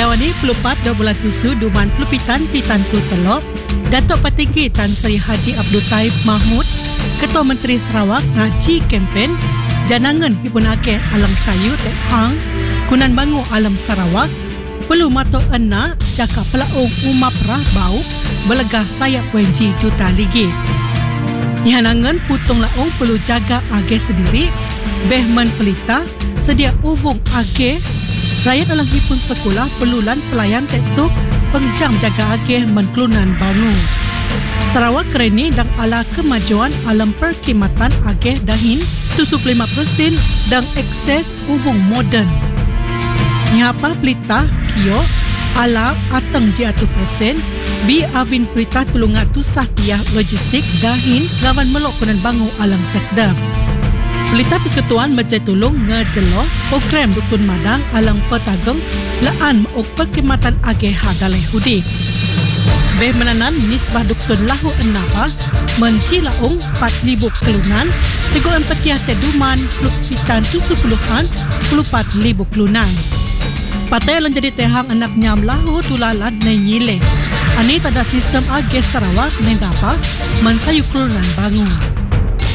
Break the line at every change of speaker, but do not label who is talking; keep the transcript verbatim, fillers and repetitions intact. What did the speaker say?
Dawani pelupat dua bulan tusu duman pelupitan pitan puluh telok Datuk Petinggi Tan Sri Haji Abdul Taib Mahmud Ketua Menteri Sarawak ngaji kempen janangan hibun akeh alam sayu tek hang kunan bangu alam Sarawak perlu mato ena cakap pelaung umap rah bau belegah sayap wenji juta ligi. Ihanangan putung laung perlu jaga ageh sendiri behman pelita sedia uvung ageh rakyat alang hipun sekolah perlulan pelayan tektuk pengjam jaga ageh menklunan bangu. Sarawak kereni dan ala kemajuan alam perkhidmatan ageh dahin tujuh puluh lima peratus dan akses uvung moden. Nyapa pelita kio ala atang jiatu persen bi avin pelita tulungat tusah piyah logistik dahin lawan melok kunan bangu alam sekdam. Pelita Persekutuan Majlis Tulung ngejeloh program Dukun Madang alang petageng laan mauk perkhidmatan ageh hadaleh hudi. Beh menanan nisbah dukun lahu enapa menci laung empat ribu kelunan teguan petiah teduman pelupitan tujuh puluhan puluh empat ribu kelunan. Patai lan jadi tehang anak nyam lahu tulalan nai nyile. Ani tada sistem ageh Sarawak nai dapa mensayu kelunan bangun.